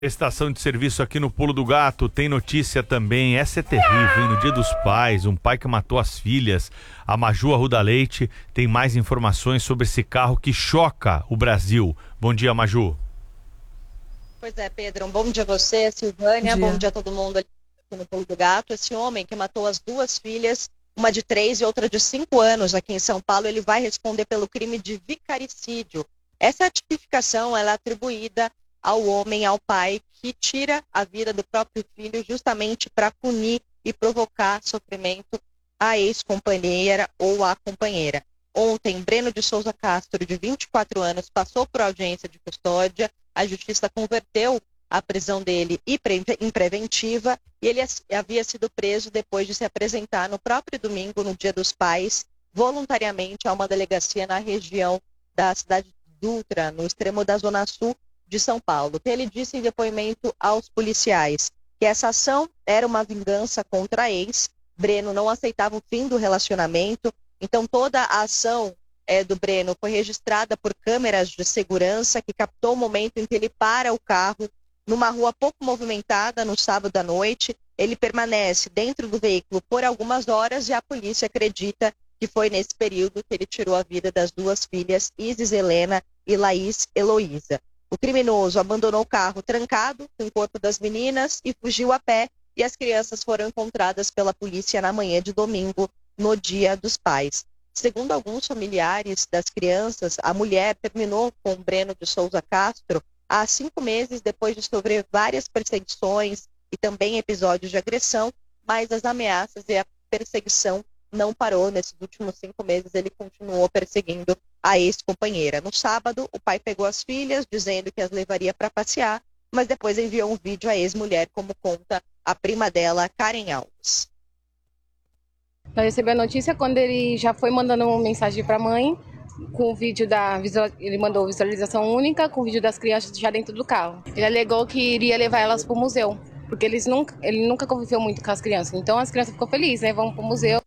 Estação de serviço aqui no Pulo do Gato, tem notícia também, essa é terrível, hein? No Dia dos Pais, um pai que matou as filhas, a Maju Arruda Leite tem mais informações sobre esse carro que choca o Brasil. Bom dia, Maju. Pois é, Pedro, um bom dia a você, Silvânia, bom dia a todo mundo aqui no Pulo do Gato. Esse homem que matou as duas filhas, uma de 3 e outra de 5 anos aqui em São Paulo, ele vai responder pelo crime de vicaricídio. Essa tipificação ela é atribuída ao homem, ao pai, que tira a vida do próprio filho justamente para punir e provocar sofrimento à ex-companheira ou à companheira. Ontem, Breno de Souza Castro, de 24 anos, passou por audiência de custódia. A justiça converteu a prisão dele em preventiva e ele havia sido preso depois de se apresentar no próprio domingo, no Dia dos Pais, voluntariamente a uma delegacia na região da cidade de Dutra, no extremo da Zona Sul de São Paulo. Ele disse em depoimento aos policiais que essa ação era uma vingança contra a ex. Breno não aceitava o fim do relacionamento, então toda a ação do Breno foi registrada por câmeras de segurança que captou o momento em que ele para o carro numa rua pouco movimentada no sábado à noite. Ele permanece dentro do veículo por algumas horas e a polícia acredita que foi nesse período que ele tirou a vida das duas filhas, Isis Helena e Laís Heloísa. O criminoso abandonou o carro trancado com o corpo das meninas e fugiu a pé, e as crianças foram encontradas pela polícia na manhã de domingo, no Dia dos Pais. Segundo alguns familiares das crianças, a mulher terminou com Breno de Souza Castro há 5 meses, depois de sofrer várias perseguições e também episódios de agressão, mas as ameaças e a perseguição não parou. Nesses últimos 5 meses ele continuou perseguindo a ex-companheira. No sábado, o pai pegou as filhas, dizendo que as levaria para passear, mas depois enviou um vídeo à ex-mulher, como conta a prima dela, Karen Alves. Nós recebemos a notícia quando ele já foi mandando uma mensagem para a mãe, com o vídeo ele mandou visualização única, com o vídeo das crianças já dentro do carro. Ele alegou que iria levar elas para o museu, porque ele nunca conviveu muito com as crianças, então as crianças ficou felizes, né? Vamos para o museu.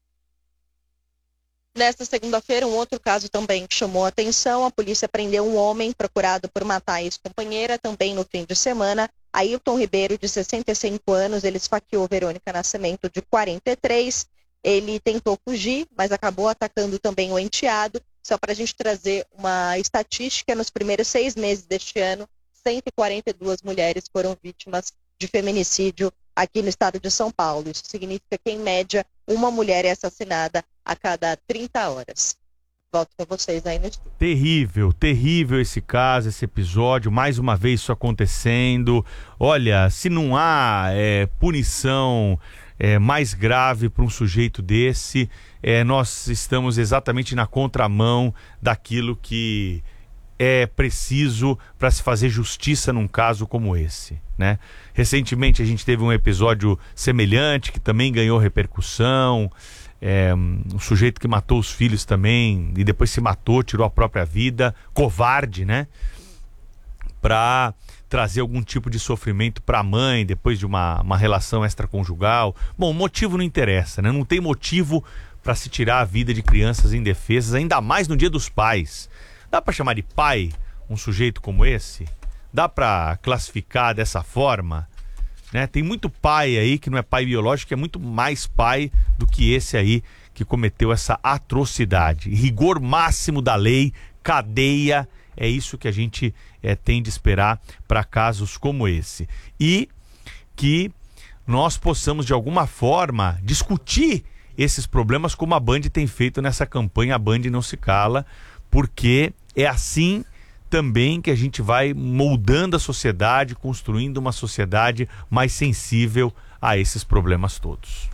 Nesta segunda-feira, um outro caso também que chamou a atenção. A polícia prendeu um homem procurado por matar a ex-companheira também no fim de semana. Ailton Ribeiro, de 65 anos, ele esfaqueou Verônica Nascimento, de 43. Ele tentou fugir, mas acabou atacando também o enteado. Só para a gente trazer uma estatística, nos primeiros 6 meses deste ano, 142 mulheres foram vítimas de feminicídio aqui no estado de São Paulo. Isso significa que, em média, uma mulher é assassinada a cada 30 horas. Volto com vocês aí no estúdio. Terrível, terrível esse caso, esse episódio, mais uma vez isso acontecendo. Olha, se não há punição mais grave para um sujeito desse, nós estamos exatamente na contramão daquilo que é preciso para se fazer justiça num caso como esse, né? Recentemente a gente teve um episódio semelhante que também ganhou repercussão. Um sujeito que matou os filhos também e depois se matou, tirou a própria vida, covarde, né? Para trazer algum tipo de sofrimento para a mãe depois de uma relação extraconjugal. Bom, o motivo não interessa, né? Não tem motivo para se tirar a vida de crianças indefesas, ainda mais no Dia dos Pais. Dá para chamar de pai um sujeito como esse? Dá para classificar dessa forma? Né? Tem muito pai aí que não é pai biológico, que é muito mais pai do que esse aí que cometeu essa atrocidade. Rigor máximo da lei, cadeia, é isso que a gente tem de esperar para casos como esse. E que nós possamos, de alguma forma, discutir esses problemas como a Band tem feito nessa campanha A Band Não Se Cala, porque é assim também que a gente vai moldando a sociedade, construindo uma sociedade mais sensível a esses problemas todos.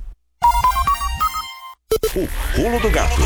O Pulo do Gato.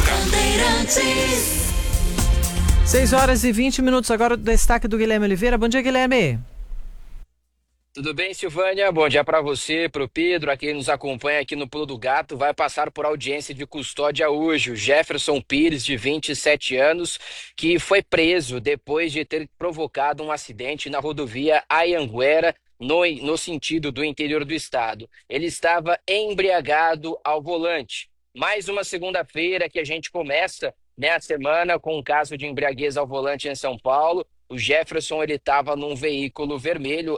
6h20, agora o destaque do Guilherme Oliveira. Bom dia, Guilherme. Tudo bem, Silvânia? Bom dia para você, para o Pedro, a quem nos acompanha aqui no Pulo do Gato. Vai passar por audiência de custódia hoje o Jefferson Pires, de 27 anos, que foi preso depois de ter provocado um acidente na rodovia Anhanguera, no sentido do interior do estado. Ele estava embriagado ao volante. Mais uma segunda-feira que a gente começa, né, a semana com um caso de embriaguez ao volante em São Paulo. O Jefferson ele estava num veículo vermelho